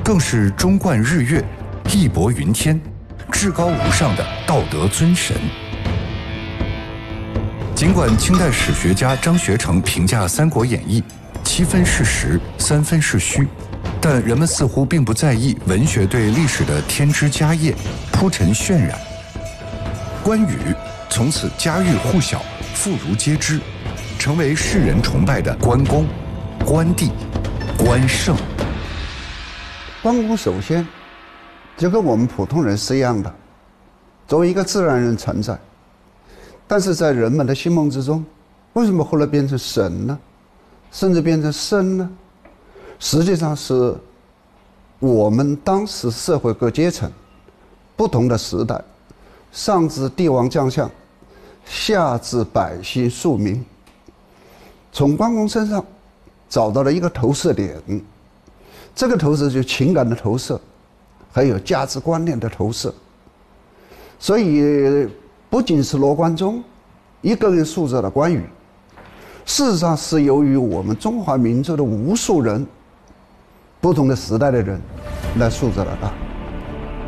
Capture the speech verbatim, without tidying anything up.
更是忠冠日月、义薄云天、至高无上的道德尊神。尽管清代史学家张学成评价《三国演义》七分是实，三分是虚，但人们似乎并不在意文学对历史的添枝加叶、铺陈渲染。关羽从此家喻户晓、妇孺皆知，成为世人崇拜的关公、关帝、关胜。 关公首先就跟我们普通人是一样的，作为一个自然人存在，但是在人们的心目之中，为什么后来变成神呢？甚至变成圣呢？实际上是我们当时社会各阶层不同的时代，上至帝王将相，下至百姓庶民，从关公身上找到了一个投射点。这个投射就是情感的投射，还有价值观念的投射。所以不仅是罗贯中一个人塑造了关羽，事实上是由于我们中华民族的无数人不同的时代的人来塑造了他。